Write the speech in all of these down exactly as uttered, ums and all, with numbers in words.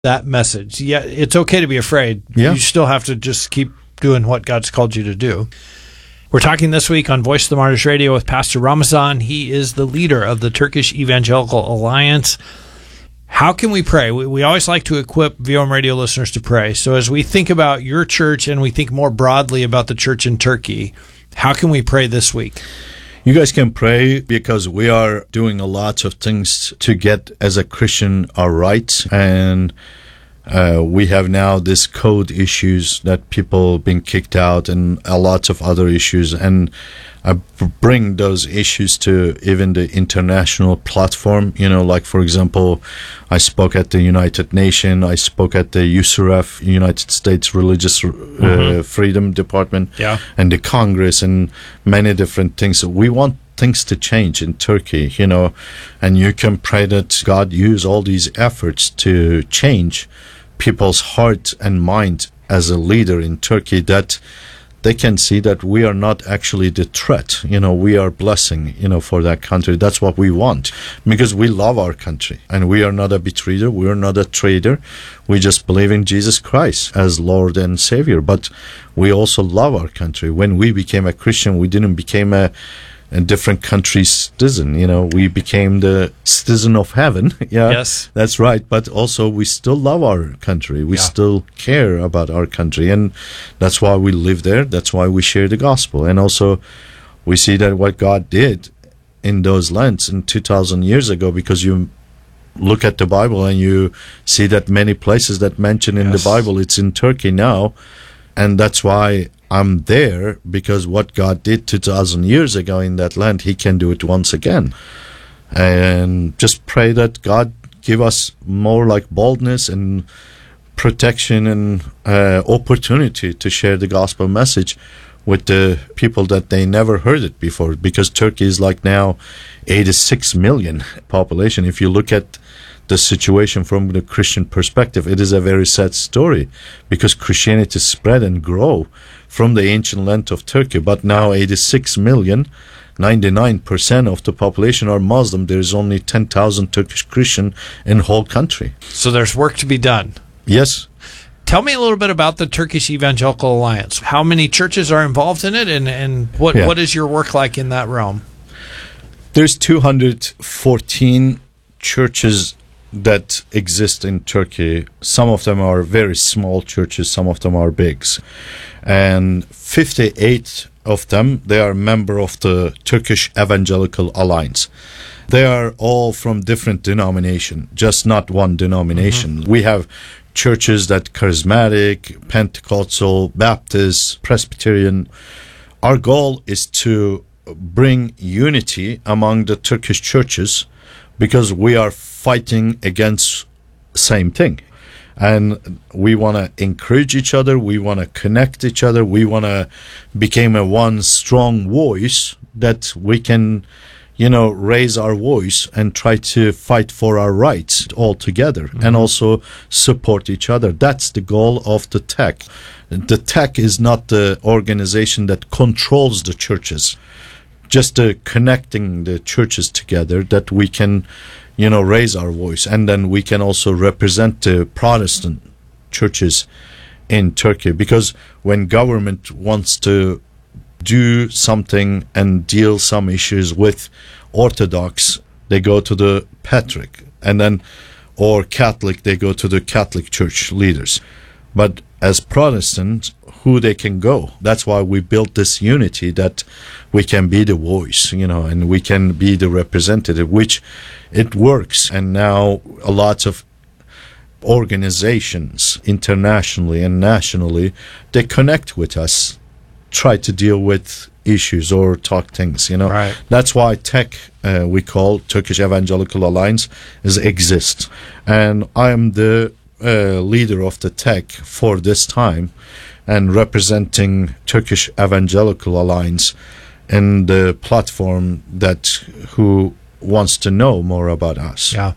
that message. Yeah, it's okay to be afraid. Yeah. You still have to just keep doing what God's called you to do. We're talking this week on Voice of the Martyrs Radio with Pastor Ramazan. He is the leader of the Turkish Evangelical Alliance. How can we pray? We, we always like to equip V O M radio listeners to pray. So as we think about your church and we think more broadly about the church in Turkey, how can we pray this week? You guys can pray because we are doing a lot of things to get, as a Christian, our rights. And uh, we have now this code issues that people being kicked out and a lot of other issues. And I bring those issues to even the international platform. You know, like, for example, I spoke at the United Nations. I spoke at the U S R F, United States Religious uh, mm-hmm. Freedom Department, yeah. and the Congress, and many different things. We want things to change in Turkey, you know, and you can pray that God use all these efforts to change people's heart and mind as a leader in Turkey, that they can see that we are not actually the threat. You know, we are blessing, you know, for that country. That's what we want, because we love our country and we are not a betrayer. We are not a traitor. We just believe in Jesus Christ as Lord and Savior. But we also love our country. When we became a Christian, we didn't become a a different country's citizen. You know, we became the citizen of heaven. Yeah, yes, that's right. But also, we still love our country. We yeah. still care about our country, and that's why we live there. That's why we share the gospel. And also, we see that what God did in those lands in two thousand years ago, because you look at the Bible and you see that many places that mention in yes. the Bible, it's in Turkey now, and that's why I'm there, because what God did two thousand years ago in that land, He can do it once again. And just pray that God give us more like boldness and protection and uh, opportunity to share the gospel message with the people that they never heard it before, because Turkey is like now eighty-six million population. If you look at the situation from the Christian perspective, it is a very sad story, because Christianity spread and grow from the ancient land of Turkey. But now eighty-six million, ninety-nine percent of the population are Muslim. There is only ten thousand Turkish Christian in the whole country. So there's work to be done. Yes. Tell me a little bit about the Turkish Evangelical Alliance. How many churches are involved in it, and, and what, yeah. what is your work like in that realm? There's two hundred fourteen churches that exist in Turkey. Some of them are very small churches, some of them are big. And fifty-eight of them, they are member of the Turkish Evangelical Alliance. They are all from different denomination, just not one denomination. Mm-hmm. We have churches that charismatic, Pentecostal, Baptist, Presbyterian. Our goal is to bring unity among the Turkish churches, because we are fighting against same thing. And we want to encourage each other. We want to connect each other. We want to become a one strong voice that we can, you know, raise our voice and try to fight for our rights all together, mm-hmm. and also support each other. That's the goal of the T E C. The T E C is not the organization that controls the churches, just uh, connecting the churches together, that we can, you know, raise our voice. And then we can also represent the Protestant churches in Turkey, because when government wants to do something and deal some issues with Orthodox, they go to the Patriarch, and then, or Catholic, they go to the Catholic Church leaders. But as Protestants, who they can go? That's why we built this unity, that we can be the voice, you know, and we can be the representative, which it works. And now a lot of organizations internationally and nationally, they connect with us, try to deal with issues or talk things, you know. Right. That's why T E C, uh, we call Turkish Evangelical Alliance, is exists. And I'm the uh, leader of the T E C for this time, and representing Turkish Evangelical Alliance in the platform that who wants to know more about us. Yeah.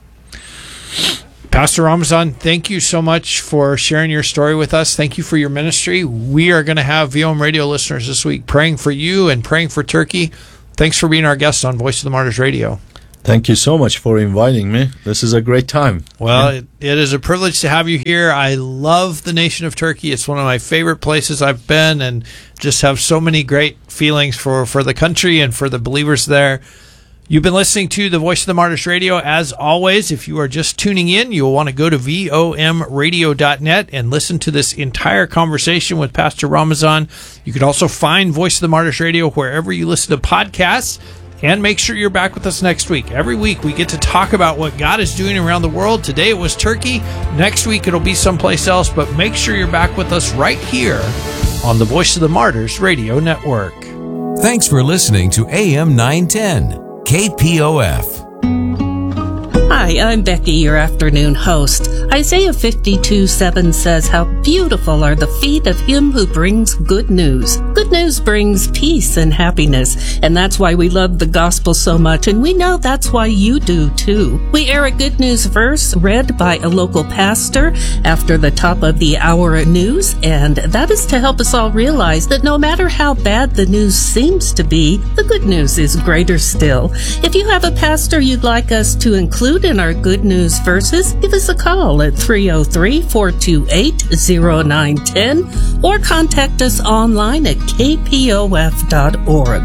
Pastor Ramazan, thank you so much for sharing your story with us. Thank you for your ministry. We are going to have V O M radio listeners this week praying for you and praying for Turkey. Thanks for being our guest on Voice of the Martyrs Radio. Thank you so much for inviting me. This is a great time. Well, Yeah. it, it is a privilege to have you here. I love the nation of Turkey. It's one of my favorite places I've been, and just have so many great feelings for, for the country and for the believers there. You've been listening to the Voice of the Martyrs Radio. As always, if you are just tuning in, you'll want to go to V O M radio dot net and listen to this entire conversation with Pastor Ramazan. You can also find Voice of the Martyrs Radio wherever you listen to podcasts. And make sure you're back with us next week. Every week we get to talk about what God is doing around the world. Today it was Turkey. Next week it'll be someplace else. But make sure you're back with us right here on the Voice of the Martyrs Radio Network. Thanks for listening to A M nine ten, K P O F. Hi, I'm Becky, your afternoon host. Isaiah fifty-two seven says, "How beautiful are the feet of him who brings good news." Good news brings peace and happiness, and that's why we love the gospel so much, and we know that's why you do too. We air a good news verse read by a local pastor after the top of the hour news, and that is to help us all realize that no matter how bad the news seems to be, the good news is greater still. If you have a pastor you'd like us to include in our good news verses, give us a call at three oh three, four two eight, oh nine one oh or contact us online at k p o f dot org.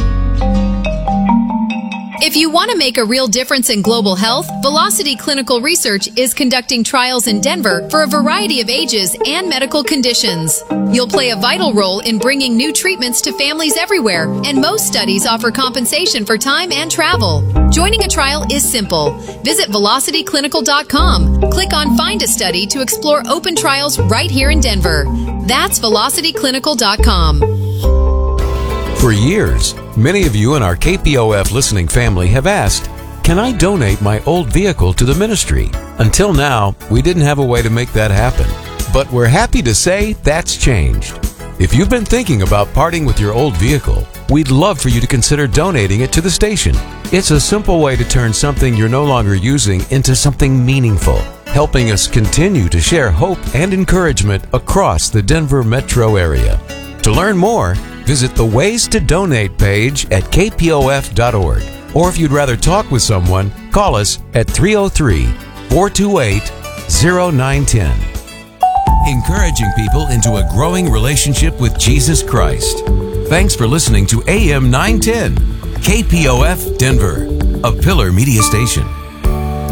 If you want to make a real difference in global health, Velocity Clinical Research is conducting trials in Denver for a variety of ages and medical conditions. You'll play a vital role in bringing new treatments to families everywhere, and most studies offer compensation for time and travel. Joining a trial is simple. Visit velocity clinical dot com. Click on Find a Study to explore open trials right here in Denver. That's velocity clinical dot com. For years, many of you in our K P O F listening family have asked, "Can I donate my old vehicle to the ministry?" Until now, we didn't have a way to make that happen. But we're happy to say that's changed. If you've been thinking about parting with your old vehicle, we'd love for you to consider donating it to the station. It's a simple way to turn something you're no longer using into something meaningful, helping us continue to share hope and encouragement across the Denver metro area. To learn more, visit the Ways to Donate page at k p o f dot org. Or if you'd rather talk with someone, call us at three oh three, four two eight, oh nine one oh. Encouraging people into a growing relationship with Jesus Christ. Thanks for listening to A M nine ten, K P O F Denver, a Pillar Media Station.